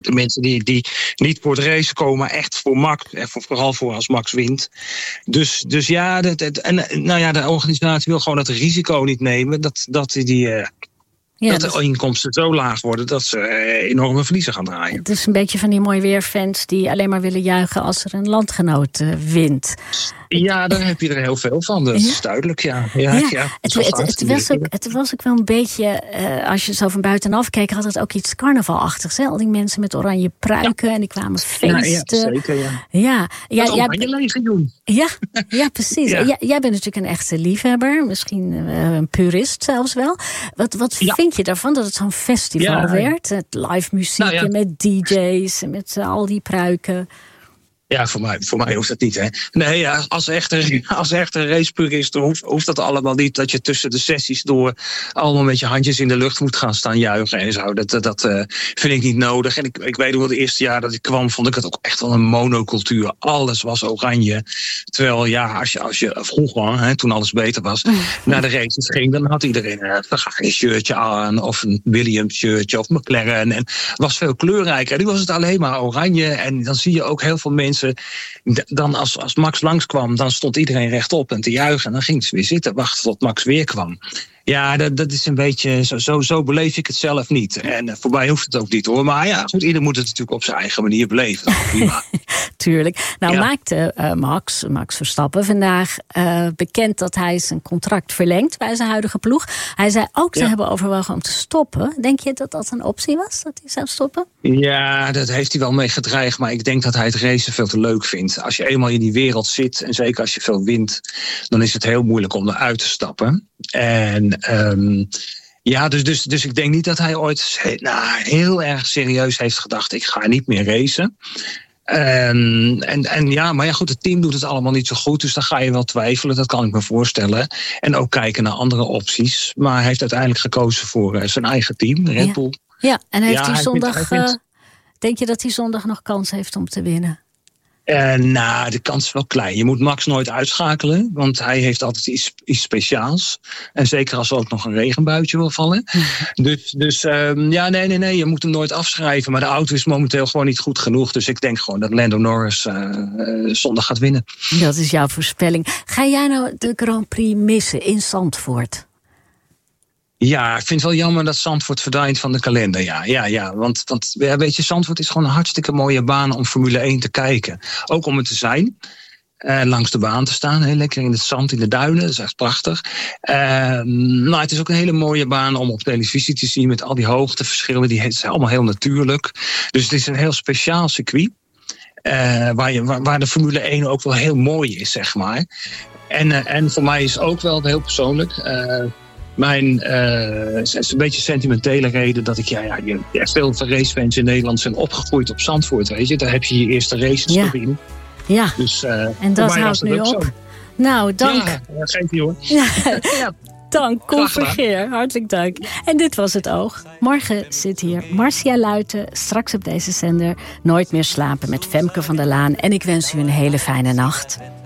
De mensen die niet voor het race komen, echt voor Max. En vooral voor als Max wint. Dus ja, de organisatie wil gewoon dat risico niet nemen. Dat de inkomsten zo laag worden dat ze enorme verliezen gaan draaien. Het is een beetje van die mooi weerfans die alleen maar willen juichen als er een landgenoot wint. Ja, daar heb je er heel veel van. Dat is duidelijk, ja. Het was ook wel een beetje, als je zo van buitenaf keek, had het ook iets carnavalachtigs. Hè? Al die mensen met oranje pruiken en die kwamen feesten. Ja, zeker, ja. Ja, oranje legioen. Ja, precies. Ja. Jij bent natuurlijk een echte liefhebber. Misschien een purist zelfs wel. Wat vind je daarvan dat het zo'n festival werd? Het live muziek en met DJ's en met al die pruiken. Ja, voor mij hoeft dat niet, hè. Nee, als echte racepurist hoeft dat allemaal niet. Dat je tussen de sessies door allemaal met je handjes in de lucht moet gaan staan juichen en zo. Dat vind ik niet nodig. En ik weet wel, de eerste jaar dat ik kwam, vond ik het ook echt wel een monocultuur. Alles was oranje. Terwijl, als je vroeger, hè, toen alles beter was, naar de races ging, dan had iedereen een Ferrari shirtje aan, of een Williams shirtje, of McLaren. En het was veel kleurrijker. Nu was het alleen maar oranje. En dan zie je ook heel veel mensen. Dan als Max langskwam, dan stond iedereen rechtop en te juichen. En dan ging ze weer zitten, wachten tot Max weer kwam. Ja, dat is een beetje, zo beleef ik het zelf niet. En voor mij hoeft het ook niet, hoor. Maar ja, goed, ieder moet het natuurlijk op zijn eigen manier beleven. Prima. Tuurlijk. Nou maakte Max Verstappen vandaag bekend dat hij zijn contract verlengt bij zijn huidige ploeg. Hij zei ook ze hebben overwogen om te stoppen. Denk je dat dat een optie was, dat hij zou stoppen? Ja, dat heeft hij wel mee gedreigd. Maar ik denk dat hij het racen veel te leuk vindt. Als je eenmaal in die wereld zit, en zeker als je veel wint, dan is het heel moeilijk om eruit te stappen. En dus ik denk niet dat hij ooit heel erg serieus heeft gedacht, ik ga niet meer racen. Maar ja, goed, het team doet het allemaal niet zo goed, dus dan ga je wel twijfelen, dat kan ik me voorstellen. En ook kijken naar andere opties. Maar hij heeft uiteindelijk gekozen voor zijn eigen team, Red Bull. Ja, en heeft hij zondag, denk je dat hij zondag nog kans heeft om te winnen? De kans is wel klein. Je moet Max nooit uitschakelen, want hij heeft altijd iets speciaals. En zeker als er ook nog een regenbuitje wil vallen. Nee, je moet hem nooit afschrijven. Maar de auto is momenteel gewoon niet goed genoeg. Dus ik denk gewoon dat Lando Norris zondag gaat winnen. Dat is jouw voorspelling. Ga jij nou de Grand Prix missen in Zandvoort? Ja, ik vind het wel jammer dat Zandvoort verdwijnt van de kalender. Ja. Want weet je, Zandvoort is gewoon een hartstikke mooie baan om Formule 1 te kijken. Ook om het te zijn. Langs de baan te staan. Heel lekker in het zand, in de duinen. Dat is echt prachtig. Maar het is ook een hele mooie baan om op televisie te zien. Met al die hoogteverschillen. Die zijn allemaal heel natuurlijk. Dus het is een heel speciaal circuit. Waar de Formule 1 ook wel heel mooi is, zeg maar. En voor mij is ook wel heel persoonlijk. Het is een beetje sentimentele reden dat veel racefans in Nederland zijn opgegroeid op Zandvoort, weet je. Daar heb je je eerste races gezien. Ja, dus, en dat houdt nu op. Zo. Nou, dank. Ja, geef je hoor. Dank, Koen Vergeer. Hartelijk dank. En dit was Het Oog. Morgen zit hier Marcia Luiten, straks op deze zender Nooit meer slapen met Femke van der Laan. En ik wens u een hele fijne nacht.